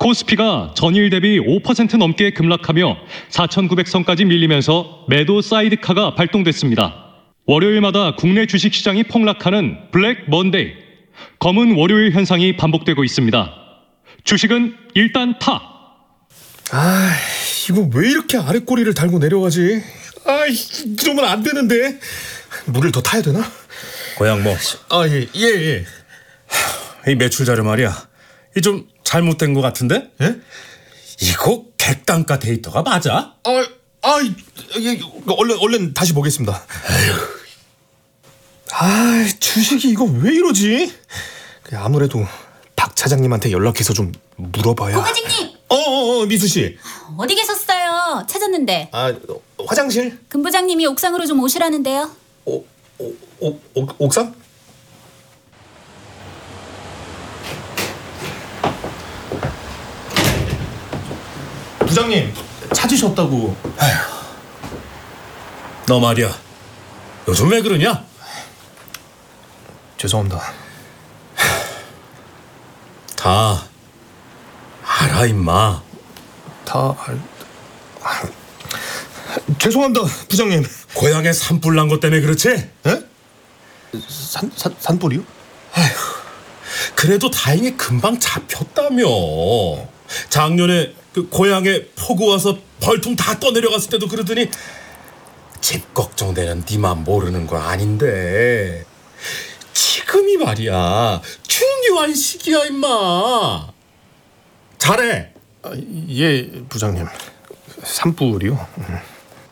코스피가 전일 대비 5% 넘게 급락하며 4,900선까지 밀리면서 매도 사이드카가 발동됐습니다. 월요일마다 국내 주식시장이 폭락하는 블랙 먼데이, 검은 월요일 현상이 반복되고 있습니다. 주식은 일단 타! 이거 왜 이렇게 아래 꼬리를 달고 내려가지? 이러면 안 되는데. 물을 더 타야 되나? 고양모. 예. 이 매출 자료 말이야. 이 좀 잘못된 것 같은데? 예? 이거 객단가 데이터가 맞아? 얼른 다시 보겠습니다. 주식이 이거 왜 이러지? 아무래도 박 차장님한테 연락해서 좀 물어봐야. 고 과장님! 미수 씨. 어디 계셨어요? 찾았는데. 화장실? 금 부장님이 옥상으로 좀 오시라는데요. 옥상? 부장님 찾으셨다고. 너 말이야. 요즘 왜 그러냐? 죄송합니다. 다 알아 임마. 죄송합니다 부장님. 고향에 산불 난 것 때문에 그렇지? 예? 산불이요? 그래도 다행히 금방 잡혔다며. 작년에 그 고향에 폭우 와서 벌통 다 떠내려갔을 때도 그러더니 집 걱정되는 니만 모르는 거 아닌데 지금이 말이야 중요한 시기야 임마. 잘해. 예 부장님. 산불이요?